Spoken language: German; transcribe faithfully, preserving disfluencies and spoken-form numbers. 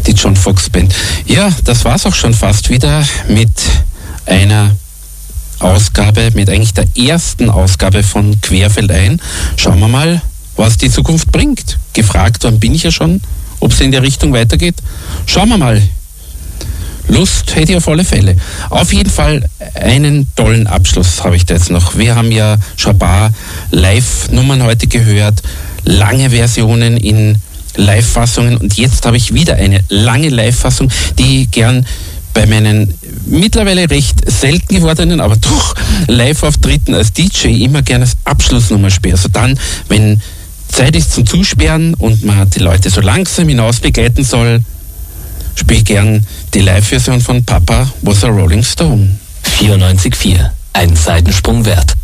die John Fox Band. Ja, das war's auch schon fast wieder mit einer Ausgabe, mit eigentlich der ersten Ausgabe von Querfeldein. Schauen wir mal, was die Zukunft bringt. Gefragt worden bin ich ja schon, ob es in der Richtung weitergeht. Schauen wir mal. Lust hätte ich auf alle Fälle. Auf jeden Fall einen tollen Abschluss habe ich da jetzt noch. Wir haben ja schon ein paar Live-Nummern heute gehört, lange Versionen in Live-Fassungen und jetzt habe ich wieder eine lange Live-Fassung, die ich gern bei meinen mittlerweile recht selten gewordenen, aber doch Live-Auftritten als D J immer gerne als Abschlussnummer spiele. Also dann, wenn Zeit ist zum Zusperren und man die Leute so langsam hinaus begleiten soll, spiele ich gern die Live-Version von Papa Was a Rolling Stone. vierundneunzig Komma vier, ein Seitensprung wert.